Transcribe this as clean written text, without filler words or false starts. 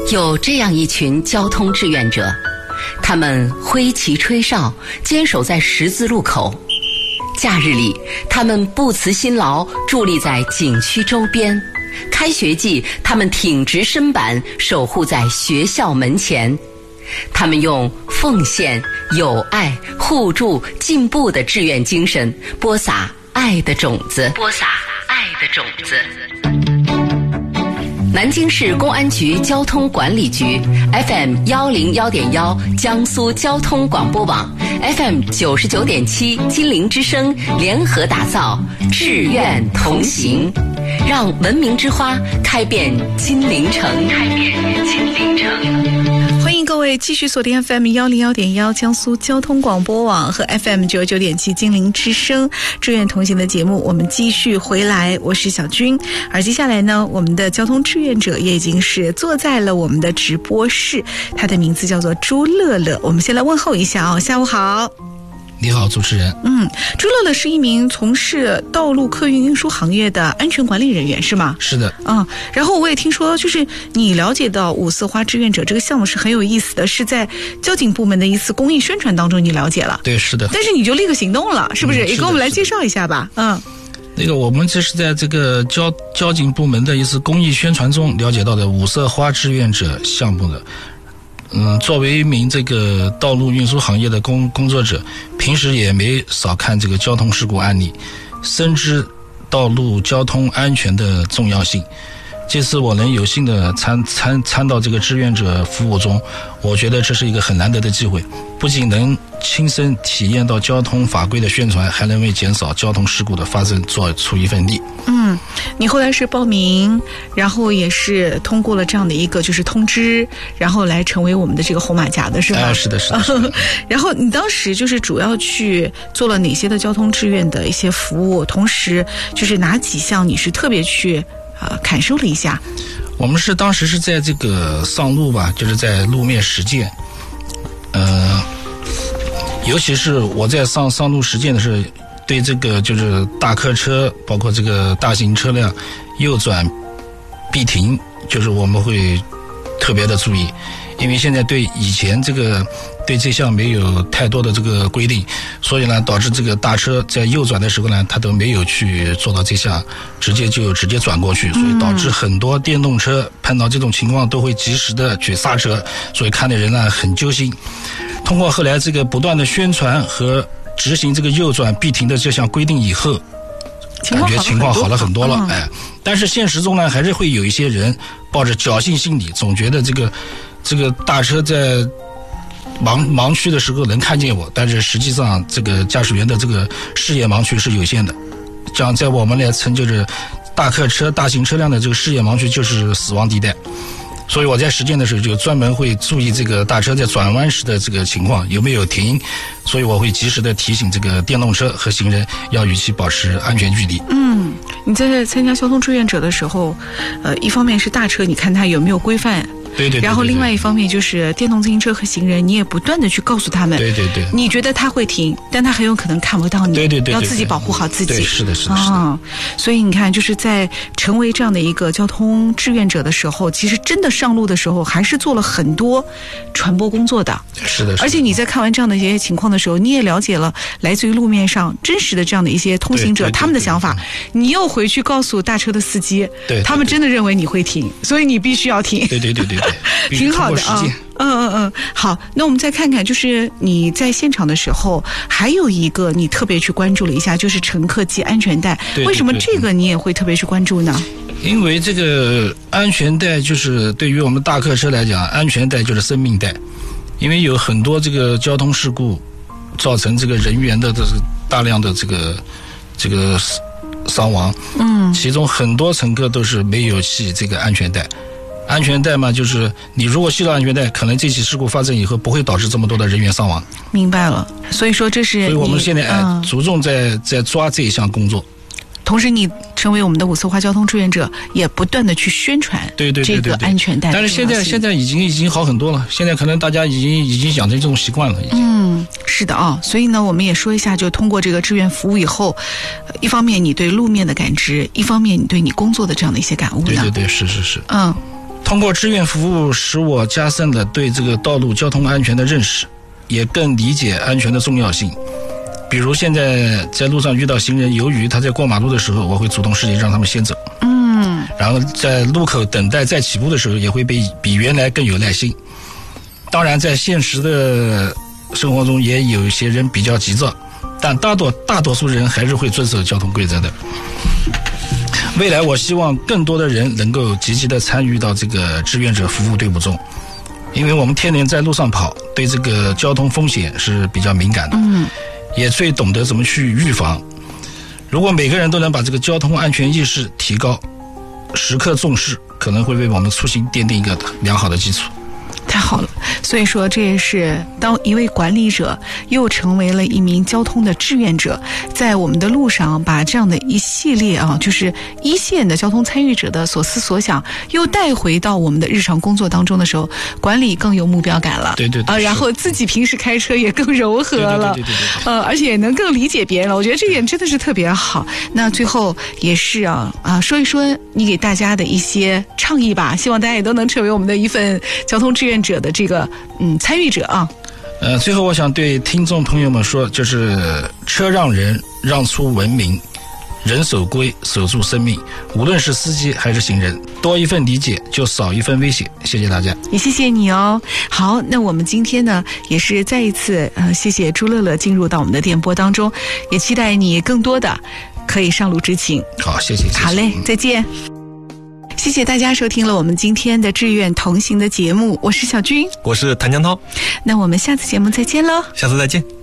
有这样一群交通志愿者，他们挥旗吹哨，坚守在十字路口。假日里，他们不辞辛劳，伫立在景区周边；开学季，他们挺直身板，守护在学校门前。他们用奉献、友爱、互助、进步的志愿精神，播撒爱的种子。南京市公安局交通管理局 FM101.1 江苏交通广播网 FM99.7 金陵之声联合打造志愿同行，让文明之花开遍金陵城。 欢迎各位继续锁定 FM101.1 江苏交通广播网和 FM99.7 金陵之声志愿同行的节目，我们继续回来，我是小军。而接下来呢，我们的交通志愿者也已经是坐在了我们的直播室，他的名字叫做朱乐乐。我们先来问候一下哦，下午好。 你好，主持人。 朱乐乐是一名从事道路客运运输行业的安全管理人员，是吗？ 是的。 然后我也听说，就是你了解到五色花志愿者这个项目是很有意思的，是在交警部门的一次公益宣传当中你了解了。 对，是的。 但是你就立刻行动了，是不是？也给我们来介绍一下吧。 那个我们这是在这个交警部门的一次公益宣传中了解到的五色花志愿者项目的。作为一名这个道路运输行业的工作者，平时也没少看这个交通事故案例，深知道路交通安全的重要性。这次我能有幸的参到这个志愿者服务中，我觉得这是一个很难得的机会，不仅能亲身体验到交通法规的宣传，还能为减少交通事故的发生做出一份力。 你后来是报名，然后也是通过了这样的一个就是通知，然后来成为我们的这个红马甲的是吧？ 是的。 然后你当时就是主要去做了哪些的交通志愿的一些服务，同时就是哪几项你是特别去感受了一下？ 我们当时是在这个上路吧，就是在路面实践。尤其是我在上路实践的时候，对这个就是大客车，包括这个大型车辆右转必停，就是我们会特别的注意，因为现在对以前对这项没有太多的这个规定，所以呢，导致这个大车在右转的时候呢，它都没有去做到这项，直接转过去，所以导致很多电动车碰到这种情况都会及时的去刹车，所以看的人呢很揪心。通过后来这个不断的宣传和执行这个右转必停的这项规定以后，感觉情况好了很多了。但是现实中呢，还是会有一些人抱着侥幸心理，总觉得这个大车在盲区的时候能看见我，但是实际上这个驾驶员的这个视野盲区是有限的，这样在我们来称就是大客车、大型车辆的这个视野盲区就是死亡地带。所以我在实践的时候就专门会注意这个大车在转弯时的这个情况有没有停，所以我会及时的提醒这个电动车和行人要与其保持安全距离。 你在参加交通志愿者的时候，一方面是大车，你看它有没有规范。 对， 然后另外一方面就是电动自行车和行人，你也不断的去告诉他们， 对， 你觉得他会停，但他很有可能看不到你， 对， 要自己保护好自己。 对，是的。 所以你看，就是在成为这样的一个交通志愿者的时候，其实真的上路的时候，还是做了很多传播工作的。 是的。 而且你在看完这样的一些情况的时候，你也了解了来自于路面上真实的这样的一些通行者他们的想法，你又回去告诉大车的司机，他们真的认为你会停，所以你必须要停。 对。 挺好的啊。好，那我们再看看，就是你在现场的时候，还有一个你特别去关注了一下，就是乘客系安全带。为什么这个你也会特别去关注呢？ 因为这个安全带就是对于我们大客车来讲，安全带就是生命带，因为有很多这个交通事故造成这个人员的大量的这个伤亡。其中很多乘客都是没有系这个安全带。安全带嘛，就是你如果系了安全带，可能这起事故发生以后不会导致这么多的人员伤亡。明白了。所以说这是所以我们现在着重在抓这一项工作。同时你成为我们的五色花交通志愿者，也不断的去宣传这个安全带。但是现在已经好很多了，现在可能大家已经养成这种习惯了。是的啊，所以呢，我们也说一下，就通过这个志愿服务以后，一方面你对路面的感知，一方面你对你工作的这样的一些感悟呢。对，是。 通过志愿服务，使我加深了对这个道路交通安全的认识，也更理解安全的重要性。比如现在在路上遇到行人，由于他在过马路的时候，我会主动示意让他们先走。然后在路口等待再起步的时候，也会比原来更有耐心。当然，在现实的生活中，也有一些人比较急躁，但大多数人还是会遵守交通规则的。未来，我希望更多的人能够积极的参与到这个志愿者服务队伍中，因为我们天天在路上跑，对这个交通风险是比较敏感的，也最懂得怎么去预防。如果每个人都能把这个交通安全意识提高，时刻重视，可能会为我们出行奠定一个良好的基础。 太好了，所以说这也是当一位管理者又成为了一名交通的志愿者，在我们的路上把这样的一系列就是一线的交通参与者的所思所想又带回到我们的日常工作当中的时候，管理更有目标感了。 对然后自己平时开车也更柔和了， 对， 而且也能更理解别人了。我觉得这点真的是特别好。那最后也是说一说你给大家的一些倡议吧，希望大家也都能成为我们的一份交通志愿者的这个参与者啊。 最后我想对听众朋友们说，就是车让人，让出文明，人守规，守住生命。无论是司机还是行人，多一份理解就少一份危险。谢谢大家， 也谢谢你哦。好，那我们今天呢也是再一次谢谢朱乐乐进入到我们的电波当中，也期待你更多的可以上路执勤。 好，谢谢。 好嘞，再见。谢谢大家收听了我们今天的志愿同行的节目，我是小军， 我是谭江涛， 那我们下次节目再见喽， 下次再见。